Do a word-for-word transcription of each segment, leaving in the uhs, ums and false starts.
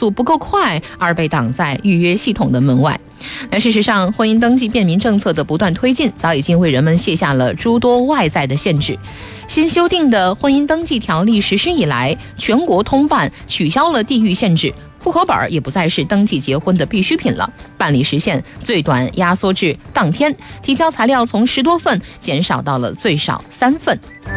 速不够快而被挡在预约系统的门外。那事实上，婚姻登记便民政策的不断推进，早已经为人们卸下了诸多外在的限制。新修订的婚姻登记条例实施以来，全国通办，取消了地域限制，户口本也不再是登记结婚的必需品了，办理时限最短压缩至当天，提交材料从十多份减少到了最少三份。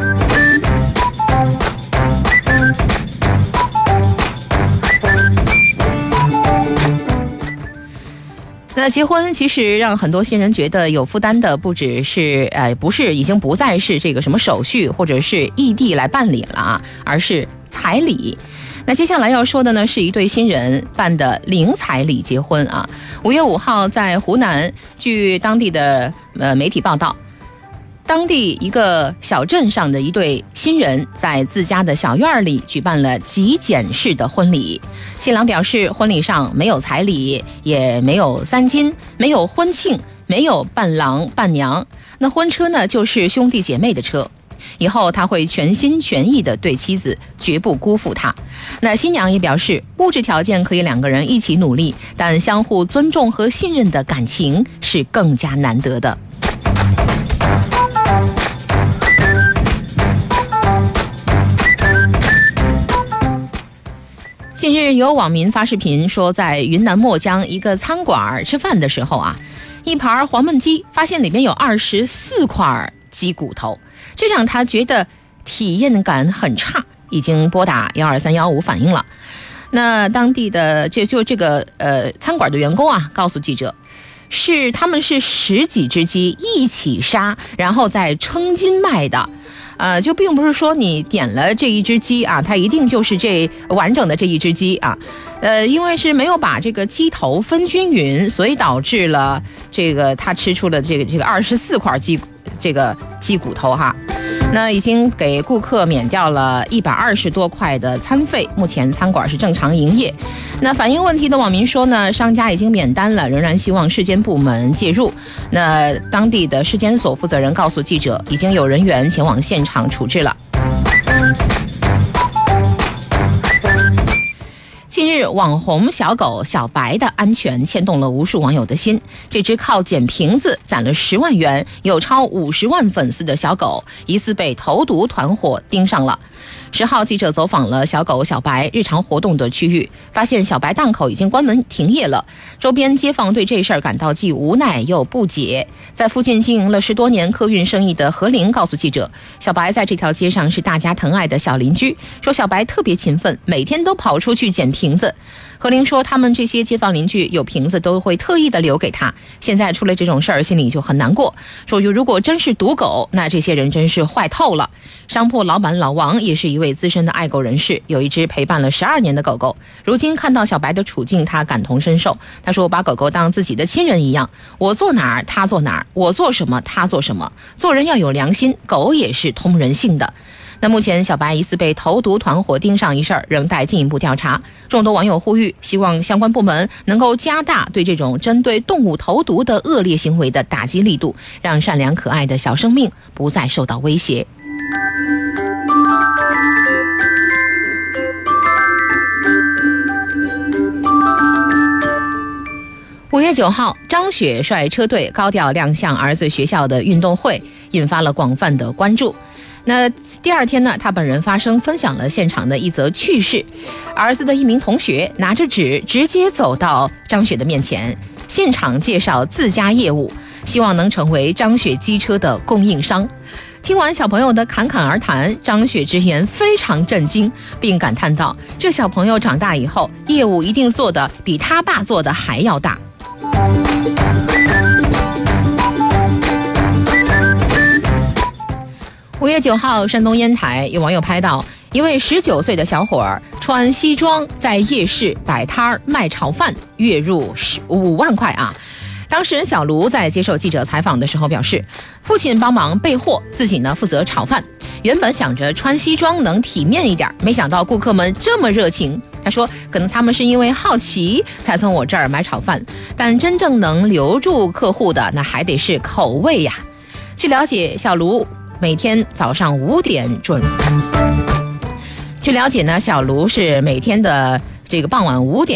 那结婚其实让很多新人觉得有负担的不只是呃不是已经不再是这个什么手续或者是异地来办理了啊，而是彩礼。那接下来要说的呢，是一对新人办的零彩礼结婚啊。五月五号在湖南，据当地的呃媒体报道，当地一个小镇上的一对新人在自家的小院里举办了极简式的婚礼。新郎表示，婚礼上没有彩礼，也没有三金，没有婚庆，没有伴郎伴娘，那婚车呢就是兄弟姐妹的车。以后他会全心全意地对妻子，绝不辜负她。那新娘也表示，物质条件可以两个人一起努力，但相互尊重和信任的感情是更加难得的。近日有网民发视频说，在云南墨江一个餐馆吃饭的时候啊，一盘黄焖鸡发现里面有二十四块鸡骨头，这让他觉得体验感很差，已经拨打一二三一五反映了。那当地的就就这个呃餐馆的员工啊，告诉记者，是他们是十几只鸡一起杀，然后再称斤卖的。呃，就并不是说你点了这一只鸡啊，它一定就是这完整的这一只鸡啊。呃，因为是没有把这个鸡头分均匀，所以导致了这个他吃出了这个这个二十四块鸡这个鸡骨头哈。那已经给顾客免掉了一百二十多块的餐费，目前餐馆是正常营业。那反映问题的网民说呢，商家已经免单了，仍然希望市监部门介入。那当地的市监所负责人告诉记者，已经有人员前往现场处置了。近日，网红小狗小白的安全牵动了无数网友的心。这只靠捡瓶子攒了十万元、有超五十万粉丝的小狗，疑似被投毒团伙盯上了。十号，记者走访了小狗小白日常活动的区域，发现小白档口已经关门停业了。周边街坊对这事儿感到既无奈又不解。在附近经营了十多年客运生意的何玲告诉记者，小白在这条街上是大家疼爱的小邻居，说小白特别勤奋，每天都跑出去捡瓶子。何玲说，他们这些街坊邻居有瓶子都会特意的留给他，现在出了这种事儿，心里就很难过。说如果真是毒狗，那这些人真是坏透了。商铺老板老王也是一位资深的爱狗人士，有一只陪伴了十二年的狗狗，如今看到小白的处境，他感同身受。他说，我把狗狗当自己的亲人一样，我坐哪儿他坐哪儿，我做什么他做什么，做人要有良心，狗也是通人性的。那目前小白疑似被投毒团伙盯上一事儿，仍待进一步调查。众多网友呼吁，希望相关部门能够加大对这种针对动物投毒的恶劣行为的打击力度，让善良可爱的小生命不再受到威胁。五月九号，张雪率车队高调亮相儿子学校的运动会，引发了广泛的关注。那第二天呢，他本人发声分享了现场的一则趣事。儿子的一名同学拿着纸直接走到张雪的面前，现场介绍自家业务，希望能成为张雪机车的供应商。听完小朋友的侃侃而谈，张雪直言非常震惊，并感叹道，这小朋友长大以后业务一定做得比他爸做的还要大。五月九号，山东烟台有网友拍到一位十九岁的小伙儿穿西装在夜市摆摊儿卖炒饭，月入五万块啊！当事人小卢在接受记者采访的时候表示，父亲帮忙备货，自己呢负责炒饭。原本想着穿西装能体面一点，没想到顾客们这么热情。他说，可能他们是因为好奇才从我这儿买炒饭，但真正能留住客户的，那还得是口味呀。据了解，小卢每天早上五点准。据了解呢，小卢是每天的这个傍晚五点。